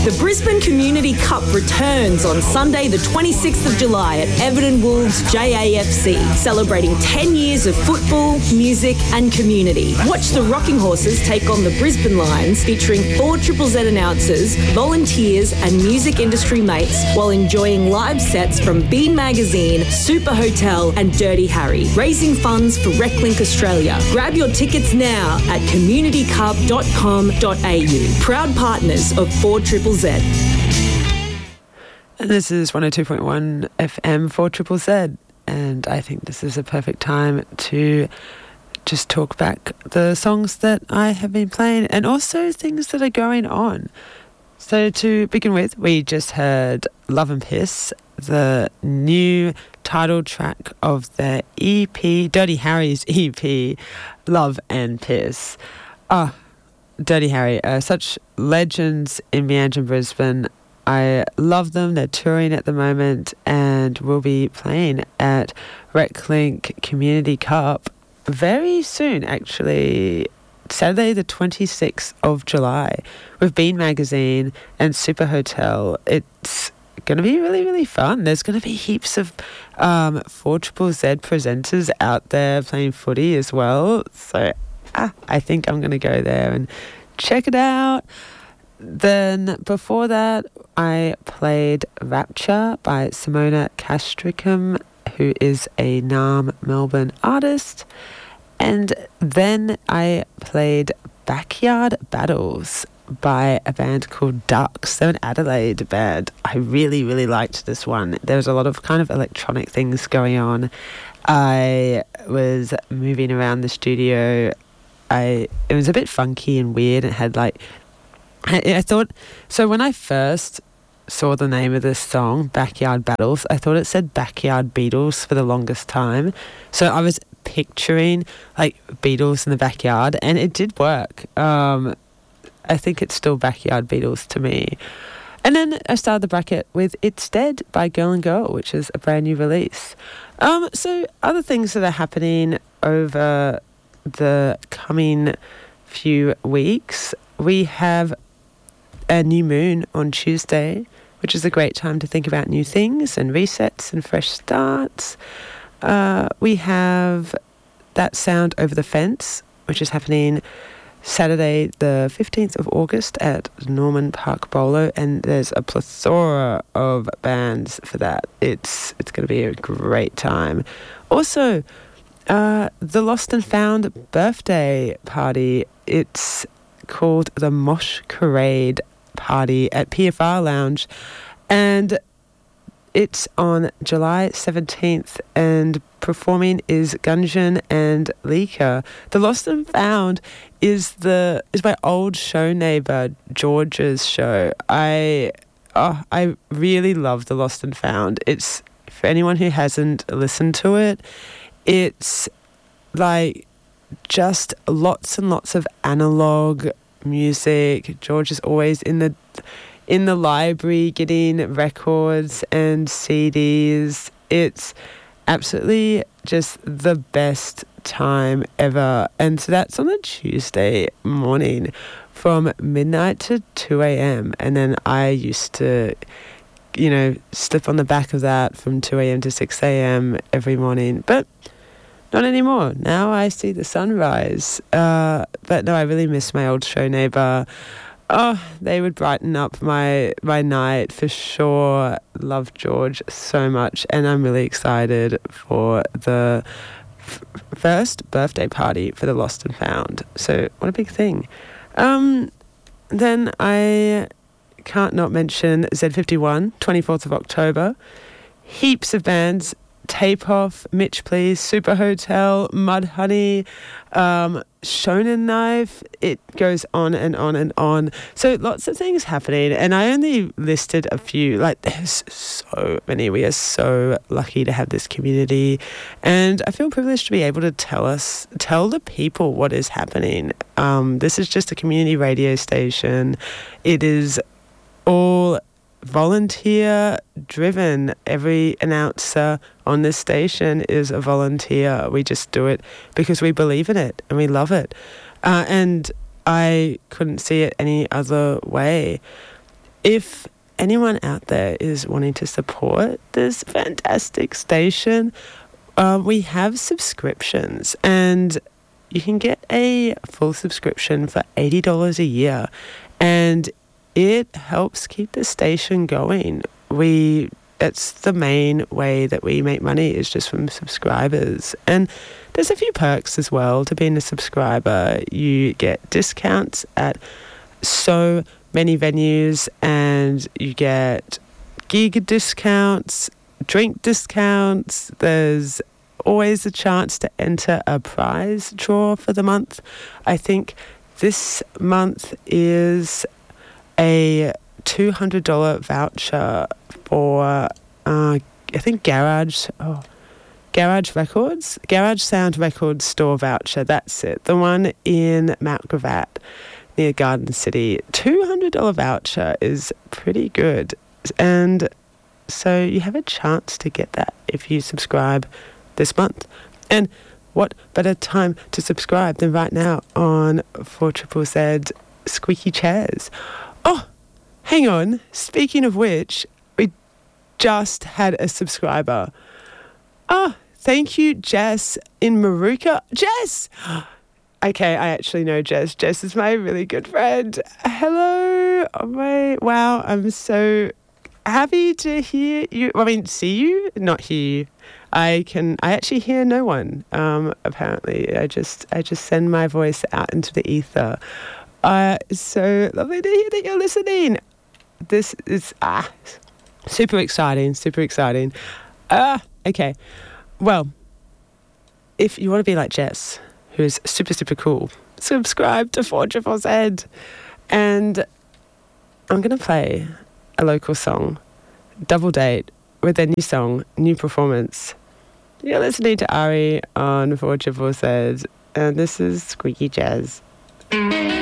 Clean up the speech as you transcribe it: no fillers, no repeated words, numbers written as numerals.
The Brisbane Community Cup returns on Sunday the 26th of July at Everton Wolves JAFC, celebrating 10 years of football, music and community. Watch the Rocking Horses take on the Brisbane Lions, featuring 4ZZZ announcers, volunteers and music industry mates, while enjoying live sets from Bean Magazine, Super Hotel and Dirty Harry, raising funds for RecLink Australia. Grab your tickets now at communitycup.com.au. Proud partners of 4ZZZ. And this is 102.1 FM 4ZZZ, and I think this is a perfect time to just talk back the songs that I have been playing and also things that are going on. So to begin with, we just heard Love and Piss, the new title track of their EP, Dirty Harry's EP, Love and Piss. Dirty Harry, such legends in Meanjin, Brisbane. I love them. They're touring at the moment and will be playing at RecLink Community Cup very soon, actually. Saturday the 26th of July with Bean Magazine and Super Hotel. It's going to be really, really fun. There's going to be heaps of 4ZZZ presenters out there playing footy as well. So I think I'm going to go there and check it out. Then before that, I played Rapture by Simona Castricum, who is a NARM Melbourne artist. And then I played Backyard Battles by a band called Ducks. They're an Adelaide band. I really, really liked this one. There was a lot of kind of electronic things going on. I was moving around the studio. It was a bit funky and weird. It had like, I thought, so when I first saw the name of this song, Backyard Battles, I thought it said Backyard Beatles for the longest time. So I was picturing like Beatles in the backyard, and it did work. I think it's still Backyard Beatles to me. And then I started the bracket with It's Dead by Girl and Girl, which is a brand new release. So other things that are happening over the coming few weeks, we have a new moon on Tuesday, which is a great time to think about new things and resets and fresh starts. We have That Sound Over the Fence, which is happening Saturday the 15th of August at Norman Park Bowler, and there's a plethora of bands for that. It's going to be a great time. Also, the Lost and Found birthday party, it's called the Mosh Parade Party at PFR Lounge, and it's on July 17th, and performing is Gunjan and Lika. The Lost and Found is my old show neighbour George's show. I really love The Lost and Found. It's, for anyone who hasn't listened to it, it's like just lots and lots of analog music. George is always in the library getting records and CDs. It's absolutely just the best time ever. And so that's on a Tuesday morning from midnight to 2 a.m. And then I used to, slip on the back of that from 2 a.m. to 6 a.m. every morning. But not anymore. Now I see the sunrise. But no, I really miss my old show neighbour. Oh, they would brighten up my night for sure. Love George so much, and I'm really excited for the first birthday party for the Lost and Found. So what a big thing. Then I can't not mention Z51, 24th of October. Heaps of bands. Tape Off, Mitch Please, Super Hotel, Mudhoney, Shonen Knife. It goes on and on and on. So lots of things happening, and I only listed a few. Like, there's so many. We are so lucky to have this community, and I feel privileged to be able to tell the people what is happening. This is just a community radio station. It is all volunteer driven. Every announcer on this station is a volunteer. We just do it because we believe in it and we love it, and I couldn't see it any other way. if anyone out there is wanting to support this fantastic station, we have subscriptions, and you can get a full subscription for $80 a year, and it helps keep the station going. It's the main way that we make money is just from subscribers. And there's a few perks as well to being a subscriber. You get discounts at so many venues, and you get gig discounts, drink discounts. There's always a chance to enter a prize draw for the month. I think this month is a $200 voucher for, I think Garage Records, Garage Sound Records store voucher. That's it. The one in Mount Gravatt near Garden City. $200 voucher is pretty good. And so you have a chance to get that if you subscribe this month. And what better time to subscribe than right now on 4ZZZ Squeaky Chairs. Oh, hang on. Speaking of which, we just had a subscriber. Oh, thank you, Jess in Maruka. Jess! Okay, I actually know Jess. Jess is my really good friend. Hello. Wow, I'm so happy to hear you. See you, not hear you. I actually hear no one. Apparently, I just send my voice out into the ether. It's so lovely to hear that you're listening. This is super exciting. Okay. Well, if you want to be like Jess, who is super, super cool, subscribe to 4ZZZ. And I'm going to play a local song, Double Date, with their new song, new performance. You're listening to Ari on 4ZZZ, and this is Squeaky Jazz.